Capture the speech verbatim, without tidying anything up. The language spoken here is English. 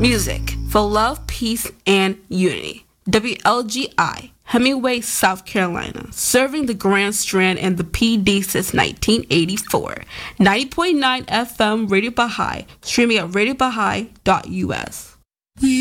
Music for love, peace, and unity. W L G I, Hemingway, South Carolina, serving the Grand Strand and the P D since nineteen eighty-four. ninety point nine F M Radio Baha'i, streaming at radio baha'i dot u s.